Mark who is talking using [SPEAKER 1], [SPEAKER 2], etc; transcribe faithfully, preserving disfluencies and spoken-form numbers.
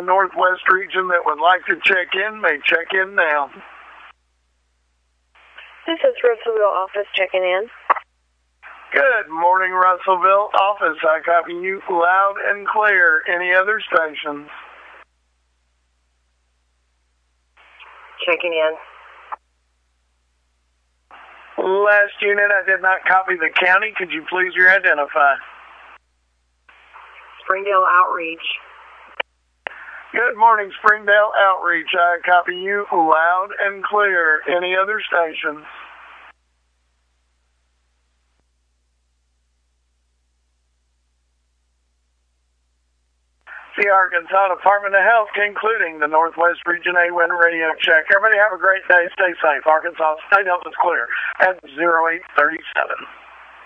[SPEAKER 1] the Northwest region that would like to check in may check in now.
[SPEAKER 2] This is Russellville office checking in.
[SPEAKER 1] Good morning, Russellville office. I copy you loud and clear. Any other stations?
[SPEAKER 2] Checking in.
[SPEAKER 1] Last unit, I did not copy the county. Could you please re-identify?
[SPEAKER 2] Springdale Outreach.
[SPEAKER 1] Good morning, Springdale Outreach. I copy you loud and clear. Any other stations? The Arkansas Department of Health concluding the Northwest Region A W I N radio check. Everybody have a great day. Stay safe. Arkansas State Health is clear at zero eight thirty-seven.